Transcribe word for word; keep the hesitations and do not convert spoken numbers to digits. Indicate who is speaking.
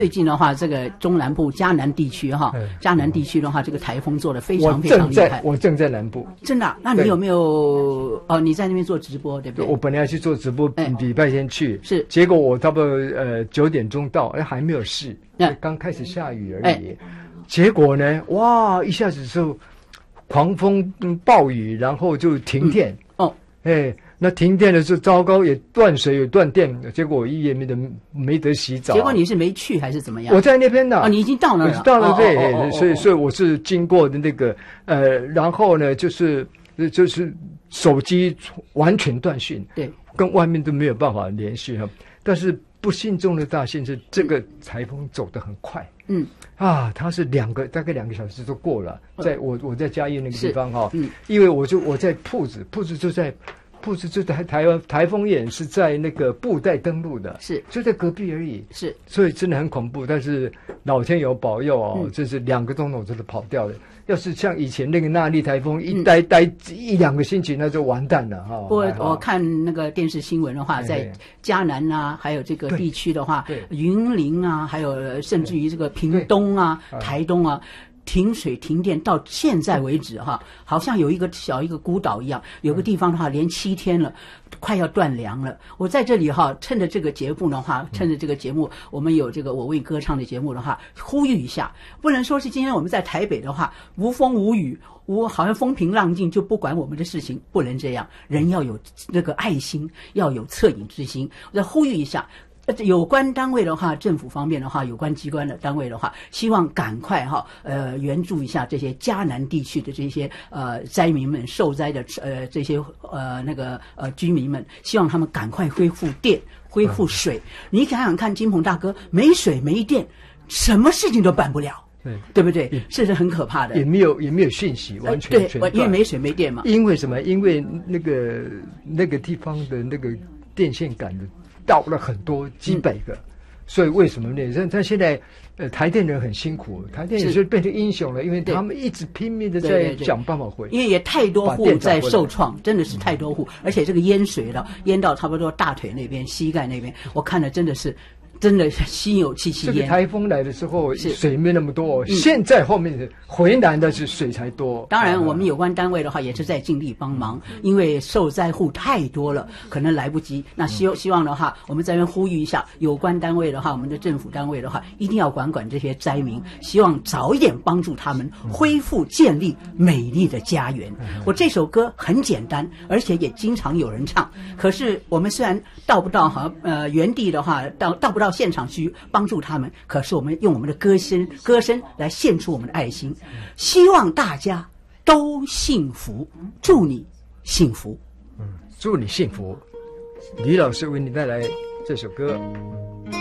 Speaker 1: 最近的话，这个中南部嘉南地区哈，嘉南地区的话，这个台风做得非常非常厉害。
Speaker 2: 我正在南部，
Speaker 1: 真的、啊？那你有没有？哦，你在那边做直播，对不对？
Speaker 2: 我本来要去做直播，礼拜天去，
Speaker 1: 是，
Speaker 2: 结果我差不多呃九点钟到，哎还没有事，
Speaker 1: 嗯，
Speaker 2: 刚开始下雨而已。结果呢，哇，一下子就狂风暴雨，然后就停电。
Speaker 1: 嗯、哦，
Speaker 2: 哎。那停电的时候糟糕，也断水也断电，结果我一夜没得没得洗澡。
Speaker 1: 结果你是没去还是怎么样？
Speaker 2: 我在那边呢。
Speaker 1: 啊、哦，你已经到那了。
Speaker 2: 到了对，
Speaker 1: 哦哦哦哦
Speaker 2: 所以所以我是经过的那个呃，然后呢就是就是手机完全断讯，
Speaker 1: 对，
Speaker 2: 跟外面都没有办法联系哈。但是不幸中的大幸是这个台风走得很快。
Speaker 1: 嗯
Speaker 2: 啊，它是两个大概两个小时就过了，在我我在嘉义那个地方哈，
Speaker 1: 嗯，
Speaker 2: 因为我就我在铺子，铺子就在。不是，就台台湾台风眼是在那个布袋登陆的，
Speaker 1: 是
Speaker 2: 就在隔壁而已，
Speaker 1: 是，
Speaker 2: 所以真的很恐怖。但是老天有保佑哦，
Speaker 1: 嗯、
Speaker 2: 这是两个钟头真的跑掉了。要是像以前那个纳莉台风一待、嗯、待一两个星期，那就完蛋了哈。
Speaker 1: 我我看那个电视新闻的话，在嘉南啊，还有这个地区的话，云林啊，还有甚至于这个屏东啊、台东啊。停水停电到现在为止哈，好像有一个小一个孤岛一样，有个地方的话连七天了，快要断粮了。我在这里哈，趁着这个节目的话，趁着这个节目，我们有这个我为歌唱的节目的话，呼吁一下，不能说是今天我们在台北的话无风无雨，无好像风平浪静就不管我们的事情，不能这样，人要有那个爱心，要有恻隐之心。我再呼吁一下。有关单位的话，政府方面的话，有关机关的单位的话，希望赶快哈，呃，援助一下这些嘉南地区的这些呃灾民们、受灾的呃这些呃那个呃居民们，希望他们赶快恢复电、恢复水。嗯、你想想看，金鹏大哥，没水没电，什么事情都办不了。对，对不对？这是很可怕的，
Speaker 2: 也没有也没有讯息，完全
Speaker 1: 对，因为没水没电嘛。
Speaker 2: 因为什么？因为那个那个地方的那个电线杆的。到了很多几百个，嗯、所以为什么呢？像像现在，呃，台电人很辛苦，台电也是变成英雄了，因为他们一直拼命的在想办法回。
Speaker 1: 因为也太多户在受创，真的是太多户，而且这个淹水了，淹到差不多大腿那边、膝盖那边，我看了真的是。真的心有戚戚焉。
Speaker 2: 这个台风来的时候，水没那么多。嗯、现在后面回南的是水才多。
Speaker 1: 当然，我们有关单位的话也是在尽力帮忙，嗯、因为受灾户太多了，可能来不及。那希望希望的话，我们这边呼吁一下，有关单位的话，我们的政府单位的话，一定要管管这些灾民，希望早一点帮助他们恢复建立美丽的家园。嗯、我这首歌很简单，而且也经常有人唱。可是我们虽然到不到哈呃原地的话，到到不到。现场去帮助他们，可是我们用我们的歌声歌声来献出我们的爱心，希望大家都幸福，祝你幸福。
Speaker 2: 嗯，祝你幸福。李老师为你带来这首歌。